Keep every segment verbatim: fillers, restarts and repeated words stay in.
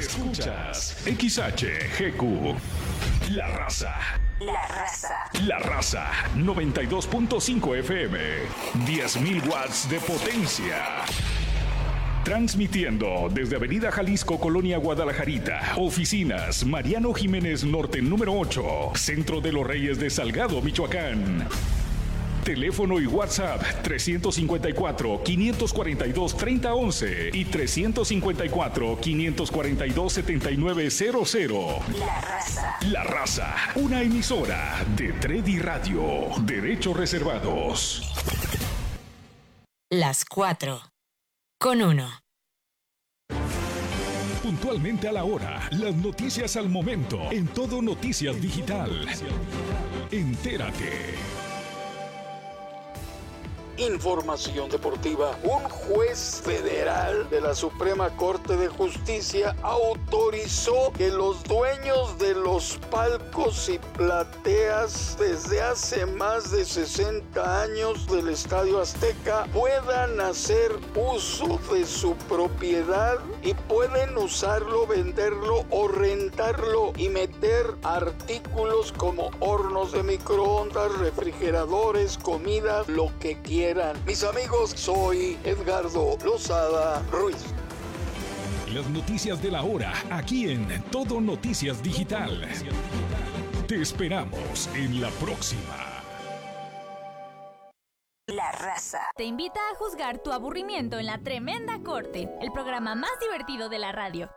Escuchas X H G Q. La Raza. La Raza. La Raza. noventa y dos punto cinco F M. diez mil watts de potencia. Transmitiendo desde Avenida Jalisco, Colonia Guadalajarita. Oficinas Mariano Jiménez Norte número ocho. Centro de los Reyes de Salgado, Michoacán. Teléfono y WhatsApp tres cinco cuatro, cinco cuatro dos, tres cero once y tres cinco cuatro, cinco cuatro dos, siete nueve cero cero. La Raza. La Raza, una emisora de Tredi Radio. Derechos reservados. Las cuatro. Con uno. Puntualmente a la hora, las noticias al momento, en Todo Noticias Digital. Entérate. Información deportiva. Un juez federal de la Suprema Corte de Justicia autorizó que los dueños de los palcos y plateas desde hace más de sesenta años del Estadio Azteca puedan hacer uso de su propiedad y pueden usarlo, venderlo o rentarlo y meter artículos como hornos de microondas, refrigeradores, comida, lo que quieran. Mis amigos, soy Edgardo Lozada Ruiz. Las noticias de la hora, aquí en Todo Noticias Digital. Te esperamos en la próxima. La Raza te invita a juzgar tu aburrimiento en La Tremenda Corte, el programa más divertido de la radio.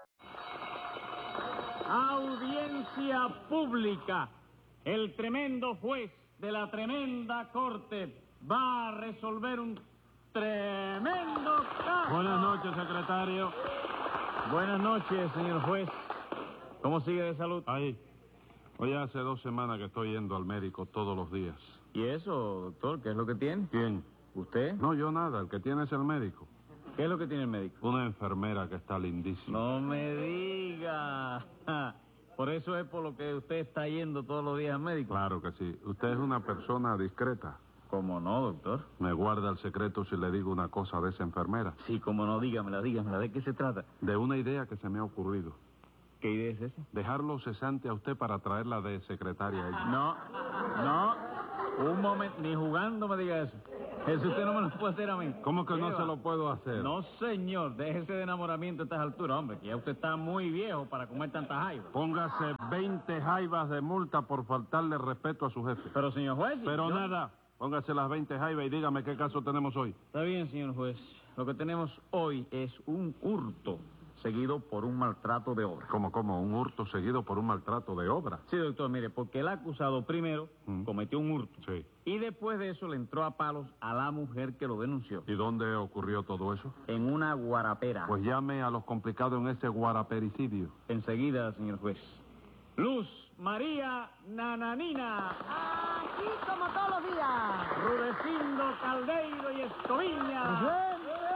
Audiencia pública. El tremendo juez de la Tremenda Corte va a resolver un tremendo caso. Buenas noches, secretario. Buenas noches, señor juez. ¿Cómo sigue de salud? Ahí. Hoy hace dos semanas que estoy yendo al médico todos los días. ¿Y eso, doctor? ¿Qué es lo que tiene? ¿Quién? ¿Usted? No, yo nada. El que tiene es el médico. ¿Qué es lo que tiene el médico? Una enfermera que está lindísima. No me diga. Por eso es por lo que usted está yendo todos los días al médico. Claro que sí. Usted es una persona discreta. ¿Cómo no, doctor? Me guarda el secreto si le digo una cosa de esa enfermera. Sí, cómo no, dígamela, dígamela. ¿De qué se trata? De una idea que se me ha ocurrido. ¿Qué idea es esa? Dejarlo cesante a usted para traerla de secretaria a ella. No, no, un momento, ni jugando me diga eso. Eso usted no me lo puede hacer a mí. ¿Cómo que no va? se lo puedo hacer? No, señor, déjese de enamoramiento a estas alturas, hombre, que ya usted está muy viejo para comer tantas jaivas. Póngase veinte jaivas de multa por faltarle respeto a su jefe. Pero, señor juez... Pero yo... nada, póngase las veinte jaivas y dígame qué caso tenemos hoy. Está bien, señor juez. Lo que tenemos hoy es un hurto seguido por un maltrato de obra. ¿Cómo, cómo? ¿Un hurto seguido por un maltrato de obra? Sí, doctor, mire, porque el acusado primero mm. cometió un hurto. Sí. Y después de eso le entró a palos a la mujer que lo denunció. ¿Y dónde ocurrió todo eso? En una guarapera. Pues llame a los complicados en ese guarapericidio. Enseguida, señor juez. Luz María Nananina. Aquí como todos los días. Rudecindo Caldeiro y Escoviña.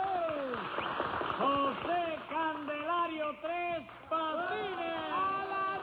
José Candelario Tres Patines. ¡A la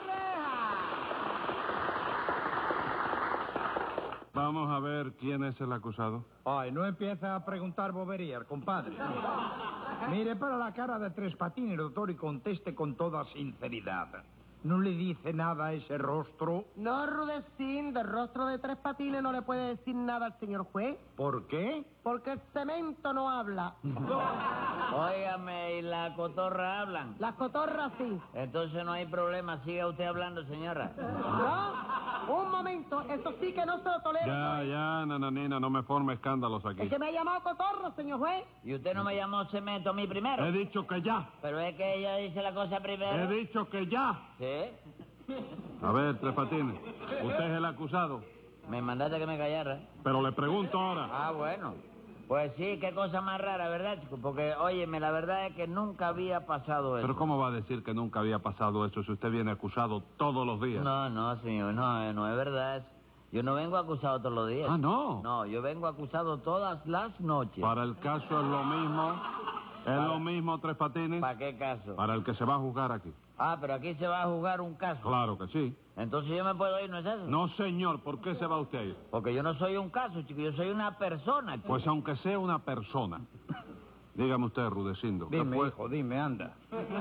reja! Vamos a ver quién es el acusado. Ay, no empieza a preguntar boberías, compadre. Mire para la cara de Tres Patines, doctor, y conteste con toda sinceridad. ¿No le dice nada a ese rostro? No, Rudecín, del rostro de Tres Patines no le puede decir nada al señor juez. ¿Por qué? Porque el cemento no habla. Óigame, ¿y la cotorra hablan? Las cotorras sí. Entonces no hay problema, siga usted hablando, señora. No, un momento, eso sí que no se lo tolero. Ya, ya, nananina, no me forme escándalos aquí. Es que me ha llamado cotorro, señor juez. ¿Y usted no me llamó cemento a mí primero? He dicho que ya. Pero es que ella dice la cosa primero. He dicho que ya. ¿Sí? A ver, Tres Patines, usted es el acusado. Me mandaste que me callara. Pero le pregunto ahora. Ah, bueno. Pues sí, qué cosa más rara, ¿verdad, chico? Porque, óyeme, la verdad es que nunca había pasado eso. Pero ¿cómo va a decir que nunca había pasado eso si usted viene acusado todos los días? No, no, señor, no, no es verdad. Yo no vengo acusado todos los días. Ah, ¿no? No, yo vengo acusado todas las noches. Para el caso es lo mismo. ¿Es ¿Para? lo mismo, Tres Patines? ¿Para qué caso? Para el que se va a juzgar aquí. Ah, pero aquí se va a jugar un caso. Claro que sí. Entonces yo me puedo ir, ¿no es eso? No, señor, ¿por qué se va usted a ir? Porque yo no soy un caso, chico, yo soy una persona, chico. Pues aunque sea una persona, Dígame usted, Rudecindo. ¿qué Dime, fue? hijo, dime, anda.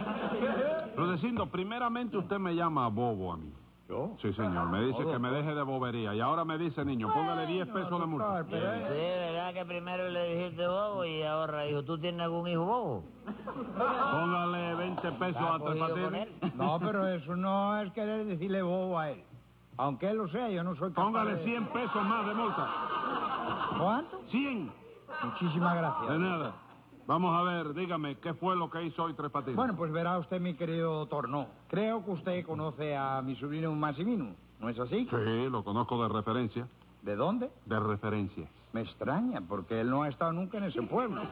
Rudecindo, primeramente usted me llama bobo a mí. ¿Yo? Sí, señor. Me dice No, que me doctor. deje de bobería. Y ahora me dice, niño, póngale diez Bueno, pesos de multa. doctor, pero Sí, es- ¿verdad que primero le dijiste bobo y ahora, hijo, ¿tú tienes algún hijo bobo? Póngale veinte pesos ¿Estás a Tres cogido con Patines. él? No, pero eso no es querer decirle bobo a él. Aunque él lo sea, yo no soy capaz Póngale de- cien pesos más de multa. ¿Cuánto? cien. Muchísimas De gracias. nada. Vamos a ver, dígame, ¿qué fue lo que hizo hoy Tres Patines? Bueno, pues verá usted, mi querido doctor, no. Creo que usted conoce a mi sobrino Massimino, ¿no es así? Sí, lo conozco de referencia. ¿De dónde? De referencia. Me extraña, porque él no ha estado nunca en ese pueblo.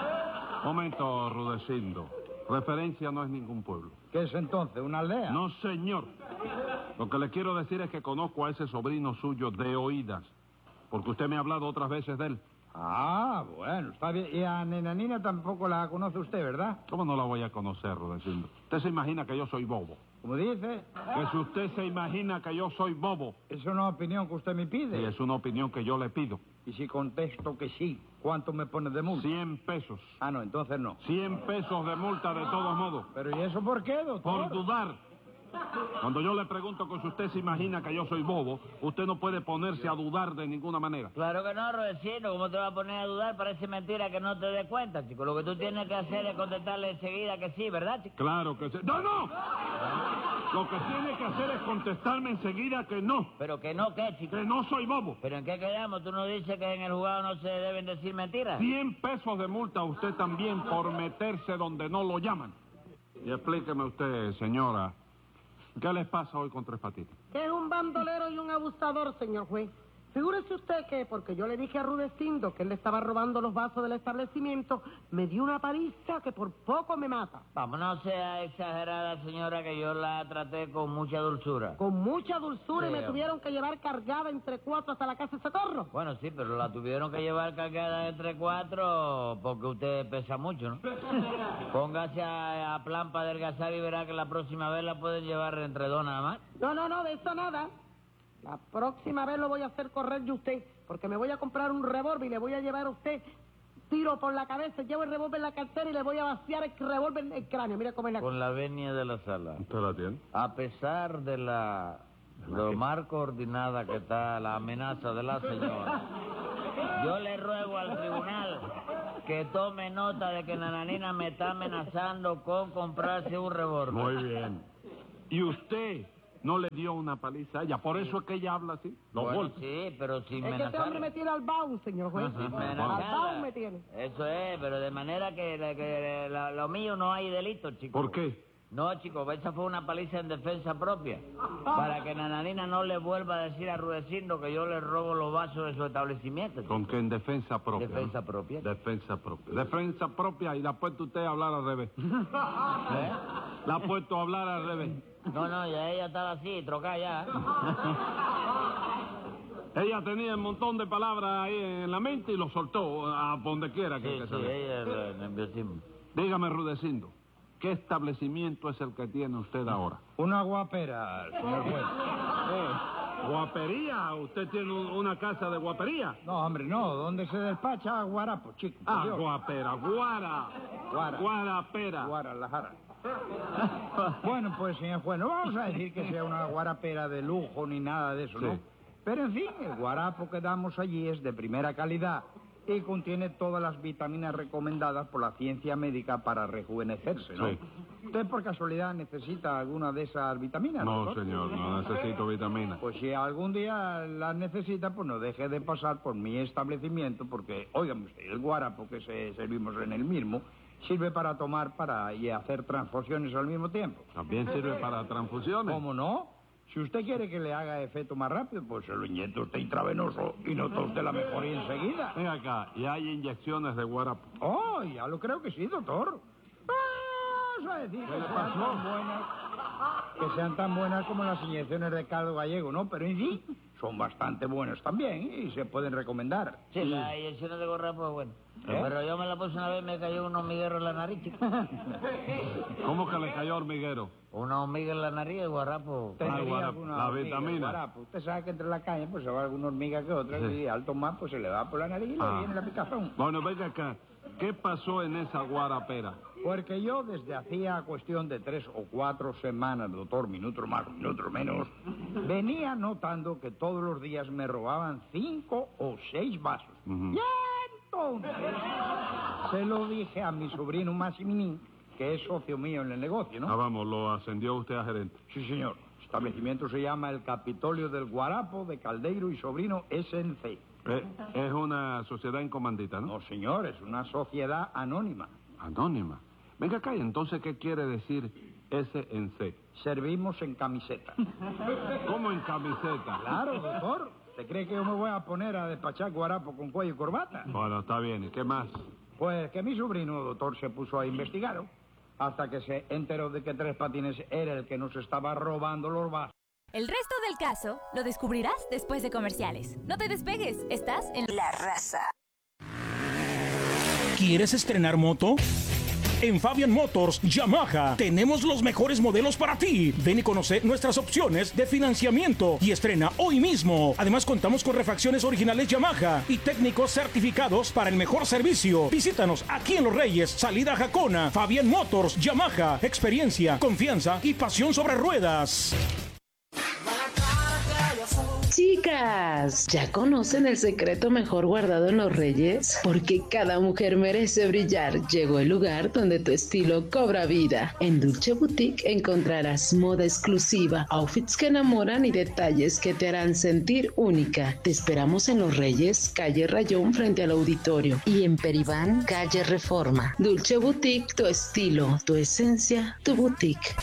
Momento, Rudecindo. Referencia no es ningún pueblo. ¿Qué es entonces, una aldea? No, señor. Lo que le quiero decir es que conozco a ese sobrino suyo de oídas. Porque usted me ha hablado otras veces de él. Ah, bueno, está bien. Y a Nenanina tampoco la conoce usted, ¿verdad? ¿Cómo no la voy a conocer, Rudecindo? Usted se imagina que yo soy bobo. Como dice, Que si usted se imagina que yo soy bobo, es una opinión que usted me y pide. es una opinión que yo le pido. Y si contesto que sí, ¿cuánto me pone de multa? Cien pesos. Ah, no, entonces no. Cien pesos de multa de todos modos. ¿Pero y eso por qué, doctor? Por dudar. Cuando yo le pregunto que si usted se imagina que yo soy bobo, usted no puede ponerse a dudar de ninguna manera. Claro que no, Rodecino, ¿cómo te vas a poner a dudar? Parece mentira que no te des cuenta, chico. Lo que tú tienes que hacer es contestarle enseguida que sí, ¿verdad, chico? Claro que sí. ¡No, no! Lo que tiene que hacer es contestarme enseguida que no. Pero que no, ¿qué, chico? Que no soy bobo. ¿Pero en qué quedamos? ¿Tú no dices que en el juzgado no se deben decir mentiras? Cien pesos de multa a usted también por meterse donde no lo llaman. Y explíqueme usted, señora, ¿qué les pasa hoy con Tres Patines? Que es un bandolero y un abusador, señor juez. Figúrese usted que, porque yo le dije a Rudecindo que él le estaba robando los vasos del establecimiento, me dio una paliza que por poco me mata. Vamos, no sea exagerada, señora, que yo la traté con mucha dulzura. Con mucha dulzura Sí, y me hombre. tuvieron que llevar cargada entre cuatro hasta la casa de Socorro. Bueno, sí, pero la tuvieron que llevar cargada entre cuatro porque usted pesa mucho, ¿no? Póngase a, a plan para adelgazar y verá que la próxima vez la pueden llevar entre dos nada más. No, no, no, de eso nada. La próxima vez lo voy a hacer correr yo usted, porque me voy a comprar un revólver y le voy a llevar a usted tiro por la cabeza, llevo el revólver en la cartera y le voy a vaciar el revólver en el cráneo. Mira cómo es la Con la venia de la sala. ¿Usted la tiene? A pesar de la lo más coordinada que está la amenaza de la señora, yo le ruego al tribunal que tome nota de que Nananina me está amenazando con comprarse un revólver. Muy bien. ¿Y usted no le dio una paliza a ella? ¿Por eso es que ella habla así? Los Bueno, golpes. sí, pero sin Es que este hombre me tiene al baúl, señor juez. Sin Al amenazarla. baúl me tiene. Eso es, pero de manera que, que la- lo mío no hay delito, chico. ¿Por qué? No, chico, esa fue una paliza en defensa propia. Para que Nananina no le vuelva a decir a Rudecindo que yo le robo los vasos de su establecimiento, chico. Con que en defensa propia. Defensa ¿no? propia. Defensa propia. Defensa propia y la ha puesto usted a hablar al revés. ¿Eh? La ha puesto a hablar al revés. No, no, ya ella estaba así, trocada ya. Ella tenía un montón de palabras ahí en la mente y lo soltó a donde quiera que, Sí, que sí, se vea. ella el nerviosismo. Dígame, Rudecindo, ¿qué establecimiento es el que tiene usted ahora? Una guapera, señor juez. ¿Guapería? ¿Usted tiene un- una casa de guapería? No, hombre, no. ¿Dónde se despacha a guarapo, chico? por Ah, Dios. guapera, guara. Guara. Guarapera. Guadalajara. Bueno, pues, señor juez, no vamos a decir que sea una guarapera de lujo ni nada de eso, Sí. ¿no? Pero, en fin, el guarapo que damos allí es de primera calidad y contiene todas las vitaminas recomendadas por la ciencia médica para rejuvenecerse, ¿no? Sí. ¿Usted por casualidad necesita alguna de esas vitaminas, No, doctor? señor, no necesito vitamina. Pues si algún día las necesita, pues no deje de pasar por mi establecimiento, porque, óigame usted, el guarapo que se servimos en el mismo sirve para tomar para y hacer transfusiones al mismo tiempo. ¿También sirve para transfusiones? ¿Cómo no? Si usted quiere que le haga efecto más rápido, pues se lo inyecta usted intravenoso y nota usted la mejoría enseguida. Ven acá, ¿y hay inyecciones de guarapo? Oh, ya lo creo que sí, doctor. Vamos a decir que sean tan buenas, que sean tan buenas como las inyecciones de caldo gallego, ¿no? Pero en sí, son bastante buenas también y se pueden recomendar. Sí, la inyección de guarapo es buena. ¿Eh? Pero yo me la puse una vez y me cayó un hormiguero en la nariz, chico. ¿Cómo que le cayó hormiguero? Una hormiga en la nariz, el guarapo. ¿Usted Ah, tenía guarapo, alguna la hormiga, vitamina. guarapo? Usted sabe que entre la caña pues se va alguna hormiga que otra Sí. y al tomar pues se le va por la nariz y Ah. le viene la picazón. Bueno, venga acá. ¿Qué pasó en esa guarapera? Porque yo desde hacía cuestión de tres o cuatro semanas, doctor, minutos más, minutos menos, venía notando que todos los días me robaban cinco o seis vasos. Uh-huh. Y entonces se lo dije a mi sobrino Massiminín, que es socio mío en el negocio, ¿no? Ah, vamos, lo ascendió usted a gerente. Sí, señor. El establecimiento se llama el Capitolio del Guarapo de Caldeiro y Sobrino S N C. Eh, es una sociedad en comandita, ¿no? No, señor, es una sociedad anónima. Anónima. Venga acá, ¿y entonces qué quiere decir S N C? Servimos en camiseta. ¿Cómo en camiseta? Claro, doctor. ¿Usted cree que yo me voy a poner a despachar guarapo con cuello y corbata? Bueno, está bien. ¿Y qué más? Pues que mi sobrino, doctor, se puso a investigar, ¿no? Hasta que se enteró de que Tres Patines era el que nos estaba robando los vasos. El resto del caso lo descubrirás después de comerciales. No te despegues, estás en La Raza. ¿Quieres estrenar moto? En Fabian Motors Yamaha tenemos los mejores modelos para ti. Ven y conoce nuestras opciones de financiamiento y estrena hoy mismo. Además contamos con refacciones originales Yamaha y técnicos certificados para el mejor servicio. Visítanos aquí en Los Reyes, salida Jacona. Fabian Motors Yamaha, experiencia, confianza y pasión sobre ruedas. Chicas, ¿ya conocen el secreto mejor guardado en Los Reyes? Porque cada mujer merece brillar. Llegó el lugar donde tu estilo cobra vida. En Dulce Boutique encontrarás moda exclusiva, outfits que enamoran y detalles que te harán sentir única. Te esperamos en Los Reyes, calle Rayón frente al auditorio, y en Peribán, calle Reforma. Dulce Boutique, tu estilo, tu esencia, tu boutique.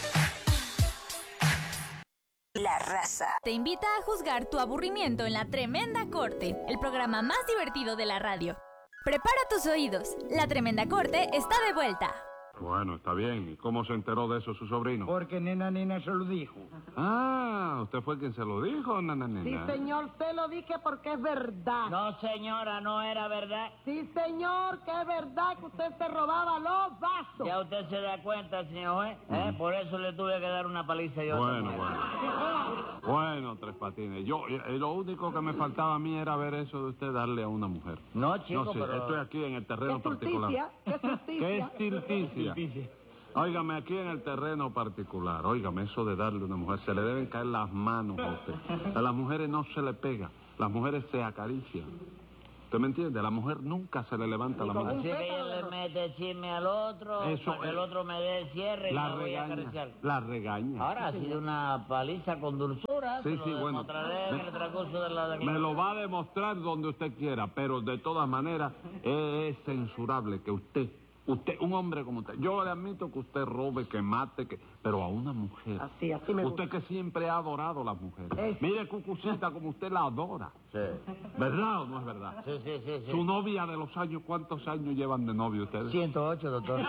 La Raza. Te invita a juzgar tu aburrimiento en La Tremenda Corte, el programa más divertido de la radio. Prepara tus oídos, La Tremenda Corte está de vuelta. Bueno, está bien. ¿Y cómo se enteró de eso su sobrino? Porque Nena Nena se lo dijo. Ah, ¿usted fue quien se lo dijo, Nana Sí, Nena? señor, se lo dije porque es verdad. No, señora, no era verdad. Sí, señor, que es verdad que usted se robaba los vasos. Ya usted se da cuenta, señor juez, ¿eh? Por eso le tuve que dar una paliza yo. Bueno, también. bueno. Bueno, Tres Patines. Yo, eh, lo único que me faltaba a mí era ver eso de usted darle a una mujer. No, chico, No sé, pero... estoy aquí en el terreno ¿Qué particular. justicia? ¿Qué justicia? ¿Qué estilticia? Óigame, aquí en el terreno particular, óigame, eso de darle a una mujer, se le deben caer las manos a usted. A las mujeres no se le pega, las mujeres se acarician. ¿Usted me entiende? A la mujer nunca se le levanta la mano. Así que ella le mete chisme al otro, Eso para que es. el otro me dé el cierre y La la voy a regaña, acariciar. la regaña. Ahora ha sido una paliza con dulzura. Sí, se sí, lo bueno. demostraré en Me- el transcurso de la Me lo va a demostrar donde usted quiera, pero de todas maneras es censurable que usted, usted, un hombre como usted, yo le admito que usted robe, que mate, que, pero a una mujer. Así, así me Usted gusta. que siempre ha adorado a las mujeres. Eh. Mire, Cucucita, como usted la adora. Sí, ¿Verdad o no es verdad? sí, sí, sí. sí. Su novia de los años, ¿cuántos años llevan de novio ustedes? ciento ocho, doctor.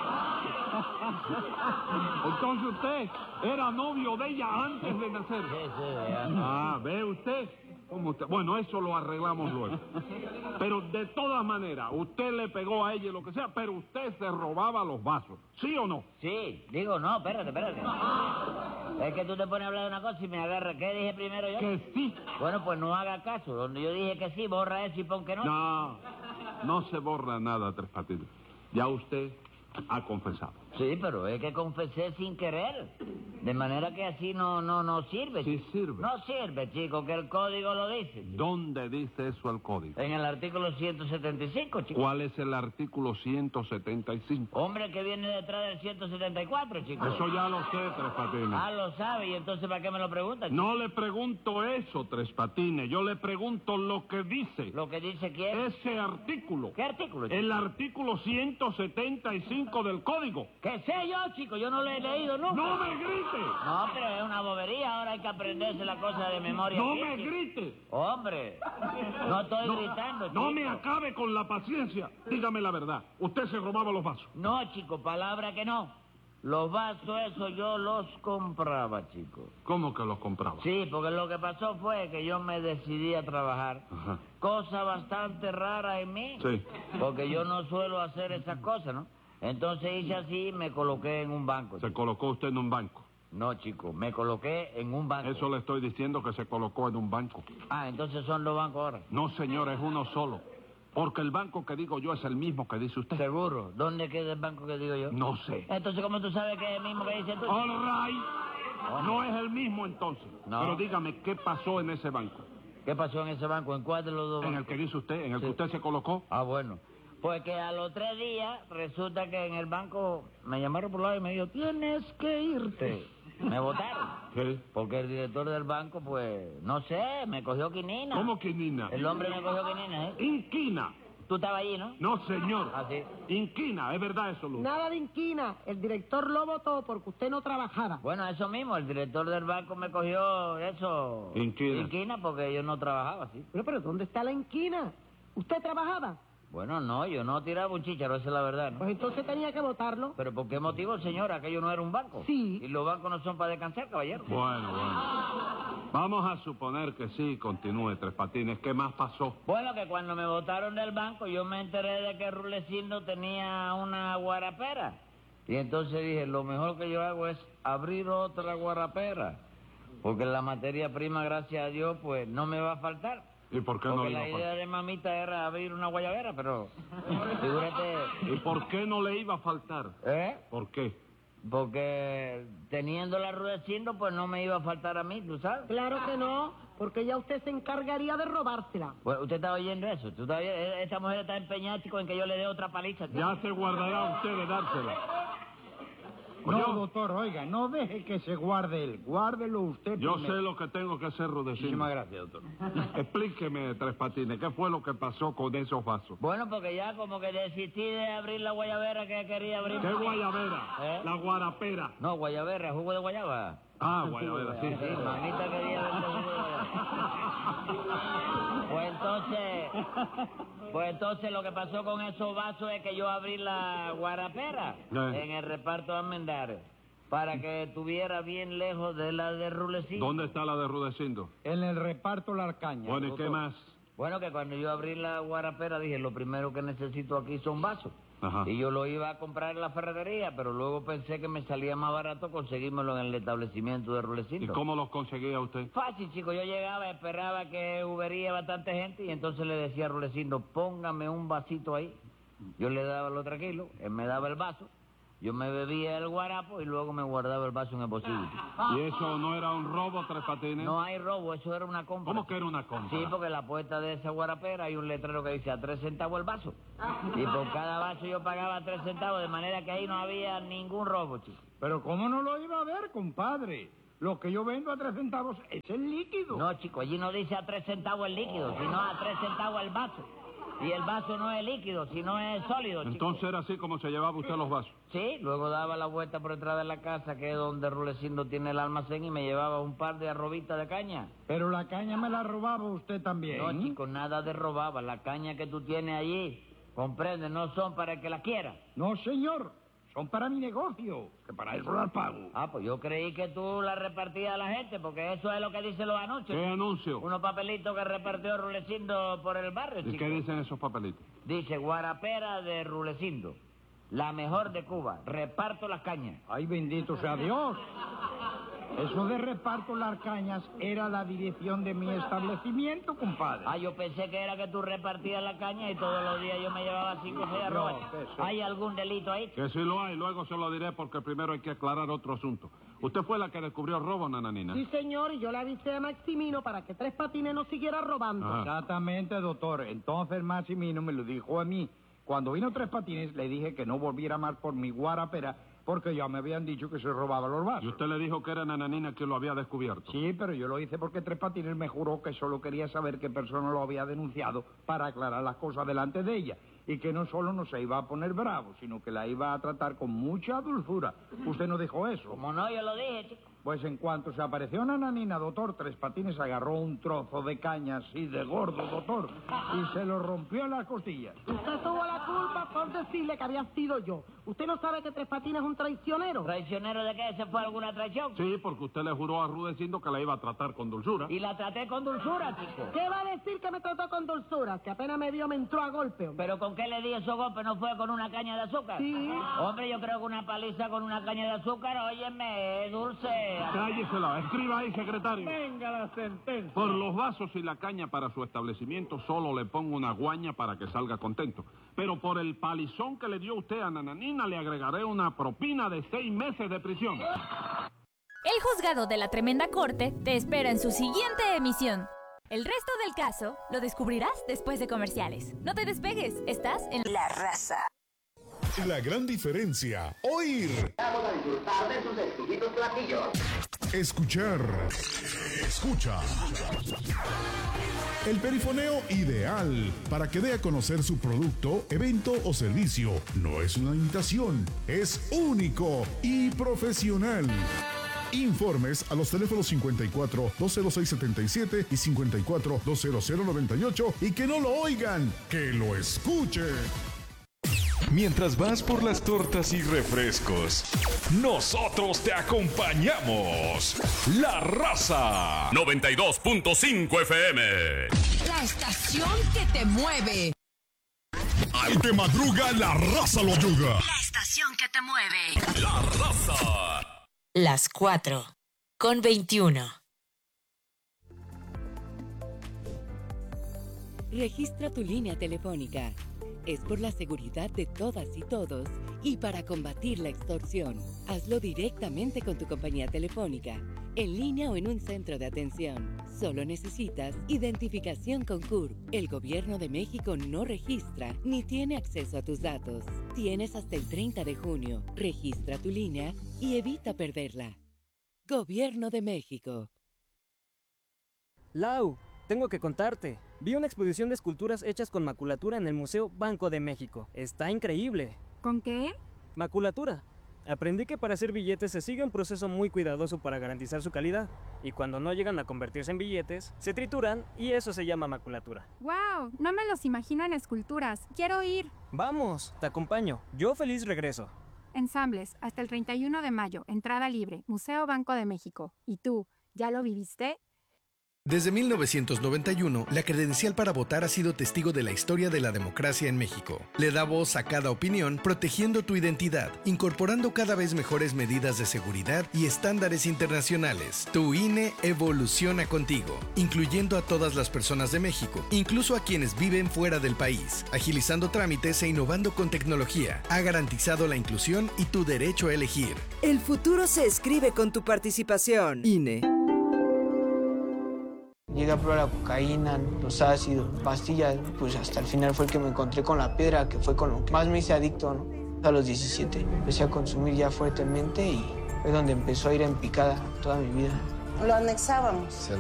Entonces usted era novio de ella antes de nacer. Sí, sí, ya. Ah, ¿ve usted? ¿Cómo usted? Bueno, eso lo arreglamos luego. Pero de todas maneras, usted le pegó a ella lo que sea, pero usted se robaba los vasos. ¿Sí o no? Sí, digo, no, espérate, espérate. Es que tú te pones a hablar de una cosa y me agarras. ¿Qué dije primero yo? Que sí. Bueno, pues no haga caso. Donde yo dije que sí, borra eso y pon que no. No, no se borra nada, Tres Patines. Ya usted ha confesado. Sí, pero es que confesé sin querer. De manera que así no no no sirve. Sí chico. sirve. No sirve, chico, que el código lo dice. chico. ¿Dónde dice eso el código? En el artículo ciento setenta y cinco, chico. ¿Cuál es el artículo ciento setenta y cinco? Hombre que viene detrás del ciento setenta y cuatro, chico. Eso ya lo sé, Tres Patines. Ah, lo sabe, y entonces ¿para qué me lo pregunta, chico? No le pregunto eso, Tres Patines. Yo le pregunto lo que dice ¿Lo que dice quién? ese artículo. ¿Qué artículo, chico? El artículo ciento setenta y cinco del código. ¿Qué sé yo, chico? Yo no lo he leído nunca. ¡No me grite! No, pero es una bobería. Ahora hay que aprenderse la cosa de memoria. ¡No aquí, me chico. grite! Hombre, no estoy gritando, chico. No me acabe con la paciencia. Dígame la verdad. Usted se robaba los vasos. No, chico, palabra que no. Los vasos esos yo los compraba, chico. ¿Cómo que los compraba? Sí, porque lo que pasó fue que yo me decidí a trabajar. Ajá. Cosa bastante rara en mí. Sí. Porque yo no suelo hacer esas cosas, ¿no? Entonces hice así y me coloqué en un banco. Se chico. colocó usted en un banco. No, chico, me coloqué en un banco. Eso le estoy diciendo que se colocó en un banco. Ah, entonces son dos bancos ahora. No, señor, es uno solo. Porque el banco que digo yo es el mismo que dice usted. ¿Seguro? ¿Dónde queda el banco que digo yo? No sé. Entonces, ¿cómo tú sabes que es el mismo que dices tú? All right. No es el mismo entonces. No. Pero dígame, ¿qué pasó en ese banco? ¿Qué pasó en ese banco? ¿En cuál de los dos En bancos? el que dice usted, en el Sí. que usted se colocó. Ah, bueno. Pues que a los tres días resulta que en el banco me llamaron por lado y me dijo, tienes que irte. Me votaron. ¿Qué? Porque el director del banco, pues, no sé, me cogió quinina. ¿Cómo quinina? El hombre me cogió quinina, ¿eh? Inquina. Tú estabas allí, ¿no? No, señor. Ah, sí. Inquina, es verdad eso, Luz. Nada de inquina. El director lo votó porque usted no trabajaba. Bueno, eso mismo, el director del banco me cogió eso... Inquina. Inquina porque yo no trabajaba, sí. Pero, pero, ¿dónde está la inquina? ¿Usted trabajaba? Bueno, no, yo no tiraba un chícharo, esa es la verdad, ¿no? Pues entonces tenía que votarlo. ¿Pero por qué motivo, señor? Aquello no era un banco. Sí. Y los bancos no son para descansar, caballero. Bueno, bueno. Vamos a suponer que sí, continúe, Tres Patines. ¿Qué más pasó? Bueno, que cuando me votaron del banco, yo me enteré de que Rulecindo tenía una guarapera. Y entonces dije, lo mejor que yo hago es abrir otra guarapera. Porque la materia prima, gracias a Dios, pues no me va a faltar. ¿Y por qué Porque no le iba la a idea faltar? de mamita era abrir una guayabera, pero figúrate... ¿Y por qué no le iba a faltar? ¿Eh? ¿Por qué? Porque teniendo la Rudecindo, pues no me iba a faltar a mí, ¿tú sabes? Claro que no, porque ya usted se encargaría de robársela. Bueno, ¿usted está oyendo eso? ¿Tú estás oyendo? Esta mujer está empeñada, chico, en que yo le dé otra paliza. chico. Ya se guardará usted de dársela. No, Yo- doctor, oiga, no deje que se guarde él. Guárdelo usted Yo primero. sé lo que tengo que hacer, Rudecindo. Muchísimas gracias, doctor. Explíqueme, Tres Patines, ¿qué fue lo que pasó con esos vasos? Bueno, porque ya como que desistí de abrir la guayabera que quería abrir. ¿Qué guayabera? ¿Eh? La guarapera. No, guayabera, jugo de guayaba. Ah, guayabera, sí. Sí, mamita quería vender jugo de guayaba. Pues entonces, pues entonces lo que pasó con esos vasos es que yo abrí la guarapera Eh. en el reparto de Almendares para que estuviera bien lejos de la de Rulecindo. ¿Dónde está la de Rudecindo? En el reparto La Arcaña. Bueno, ¿y qué doctor. más? Bueno, que cuando yo abrí la guarapera dije, lo primero que necesito aquí son vasos. Ajá. Y yo lo iba a comprar en la ferretería, pero luego pensé que me salía más barato conseguírmelo en el establecimiento de ¿Y Rulecindo. cómo los conseguía usted? Fácil, chico. Yo llegaba, esperaba que hubiera bastante gente y entonces le decía a Rulecindo, póngame un vasito ahí. Yo le daba lo tranquilo, él me daba el vaso, yo me bebía el guarapo y luego me guardaba el vaso en el bolsillo. ¿Y eso no era un robo, Tres Patines? No hay robo, eso era una compra. ¿Cómo que era una compra? Sí, porque en la puerta de esa guarapera hay un letrero que dice a tres centavos el vaso. Y por cada vaso yo pagaba tres centavos, de manera que ahí no había ningún robo, chico. Pero ¿cómo no lo iba a ver, compadre? Lo que yo vendo a tres centavos es el líquido. No, chico, allí no dice a tres centavos el líquido, sino a tres centavos el vaso. Y el vaso no es líquido, sino es sólido, chico. Entonces era así como se llevaba usted los vasos. Sí, luego daba la vuelta por detrás de la casa, que es donde Rulecindo tiene el almacén, y me llevaba un par de arrobitas de caña. Pero la caña me la robaba usted también. No, chico, nada de robaba. La caña que tú tienes allí, comprende, no son para el que la quiera. No, señor. Son para mi negocio, que para eso las pago. Ah, pues yo creí que tú la repartías a la gente, porque eso es lo que dicen los anuncios. ¿Qué anuncio? Unos papelitos que repartió Rulecindo por el barrio, ¿Y chico. qué dicen esos papelitos? Dice, guarapera de Rulecindo, la mejor de Cuba, reparto las cañas. Ay, bendito sea Dios. Eso de reparto las cañas era la dirección de mi establecimiento, compadre. Ah, yo pensé que era que tú repartías la caña y todos los días yo me llevaba cinco o seis arrobas. No, que sí. ¿Hay algún delito ahí? Que sí lo hay, luego se lo diré porque primero hay que aclarar otro asunto. ¿Usted fue la que descubrió el robo, Nananina? Sí, señor, y yo le avisé a Maximino para que Tres Patines no siguiera robando. Ajá. Exactamente, doctor. Entonces Maximino me lo dijo a mí. Cuando vino Tres Patines le dije que no volviera más por mi guarapera porque ya me habían dicho que se robaba los ¿Y vasos. usted le dijo que era Nananina quien lo había descubierto? Sí, pero yo lo hice porque Tres Patines me juró que solo quería saber qué persona lo había denunciado para aclarar las cosas delante de ella. Y que no solo no se iba a poner bravo, sino que la iba a tratar con mucha dulzura. ¿Usted no dijo eso? Como no, yo lo dije, chico. Pues en cuanto se apareció Nananina, doctor, Tres Patines agarró un trozo de caña así de gordo, doctor, y se lo rompió en las costillas. Usted tuvo la culpa por decirle que había sido yo. ¿Usted no sabe que Tres Patines es un traicionero? ¿Traicionero de qué? ¿Se fue alguna traición? Sí, porque usted le juró a Rudecindo que la iba a tratar con dulzura. Y la traté con dulzura, chico. ¿Qué va a decir que me trató con dulzura? Que apenas me vio, me entró a golpe. hombre. ¿Pero con qué le di esos golpes? ¿No fue con una caña de azúcar? Sí. Hombre, yo creo que una paliza con una caña de azúcar, óyeme, es dulce. idea. Cállesela, escriba ahí, secretario. Venga la sentencia. Por los vasos y la caña para su establecimiento solo le pongo una guaña para que salga contento. Pero por el palizón que le dio usted a Nananina le agregaré una propina de seis meses de prisión. El juzgado de la Tremenda Corte te espera en su siguiente emisión. El resto del caso lo descubrirás después de comerciales. No te despegues, estás en La Raza. La gran diferencia, oír. Vamos a disfrutar de sus exquisitos platillos. Escuchar. Escucha. El perifoneo ideal para que dé a conocer su producto, evento o servicio. No es una imitación, es único y profesional. Informes a los teléfonos cincuenta y cuatro, dos cero seis, setenta y siete y cincuenta y cuatro, dos cero cero, noventa y ocho y que no lo oigan, que lo escuchen. Mientras vas por las tortas y refrescos, nosotros te acompañamos. La Raza. noventa y dos punto cinco F M. La estación que te mueve. Al que madruga, la raza lo ayuda. La estación que te mueve. La Raza. Las cuatro con veintiuno. Registra tu línea telefónica. Es por la seguridad de todas y todos y para combatir la extorsión. Hazlo directamente con tu compañía telefónica, en línea o en un centro de atención. Solo necesitas identificación con C U R P. El Gobierno de México no registra ni tiene acceso a tus datos. Tienes hasta el treinta de junio. Registra tu línea y evita perderla. Gobierno de México. Lau, tengo que contarte. Vi una exposición de esculturas hechas con maculatura en el Museo Banco de México. Está increíble. ¿Con qué? Maculatura. Aprendí que para hacer billetes se sigue un proceso muy cuidadoso para garantizar su calidad. Y cuando no llegan a convertirse en billetes, se trituran y eso se llama maculatura. ¡Wow! No me los imagino en esculturas. Quiero ir. Vamos, te acompaño. Yo feliz regreso. Ensambles, hasta el treinta y uno de mayo. Entrada libre. Museo Banco de México. ¿Y tú, ya lo viviste? Desde mil novecientos noventa y uno, la credencial para votar ha sido testigo de la historia de la democracia en México. Le da voz a cada opinión, protegiendo tu identidad, incorporando cada vez mejores medidas de seguridad y estándares internacionales. Tu I N E evoluciona contigo, incluyendo a todas las personas de México, incluso a quienes viven fuera del país, agilizando trámites e innovando con tecnología. Ha garantizado la inclusión y tu derecho a elegir. El futuro se escribe con tu participación. I N E. Llegué a probar la cocaína, los ácidos, pastillas, pues hasta el final fue el que me encontré con la piedra, que fue con lo que más me hice adicto, ¿no? A los diecisiete empecé a consumir ya fuertemente y fue donde empezó a ir en picada toda mi vida. Lo anexábamos.